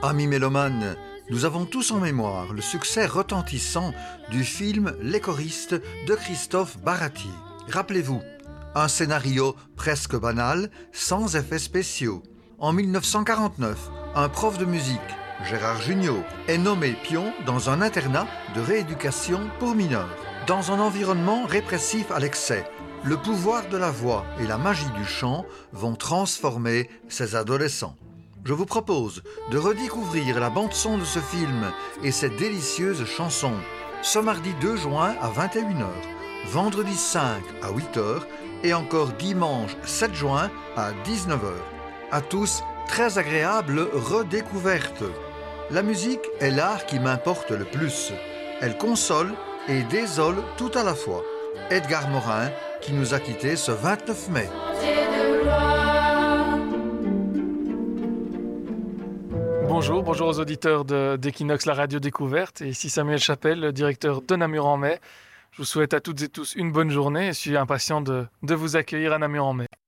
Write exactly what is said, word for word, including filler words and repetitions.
Amis mélomanes, nous avons tous en mémoire le succès retentissant du film Les choristes de Christophe Baratier. Rappelez-vous, un scénario presque banal, sans effets spéciaux. En mille neuf cent quarante-neuf, un prof de musique, Gérard Jugnot, est nommé pion dans un internat de rééducation pour mineurs. Dans un environnement répressif à l'excès, le pouvoir de la voix et la magie du chant vont transformer ces adolescents. Je vous propose de redécouvrir la bande-son de ce film et ses délicieuses chansons ce mardi deux juin à vingt et une heures, vendredi cinq à huit heures et encore dimanche sept juin à dix-neuf heures. À tous, très agréable redécouverte. La musique est l'art qui m'importe le plus. Elle console et désole tout à la fois. Edgar Morin, qui nous a quittés ce vingt-neuf mai. Bonjour, bonjour aux auditeurs de, d'Equinox, la radio découverte. Et ici Samuel Chapelle, le directeur de Namur en Mai. Je vous souhaite à toutes et tous une bonne journée et je suis impatient de, de vous accueillir à Namur en Mai.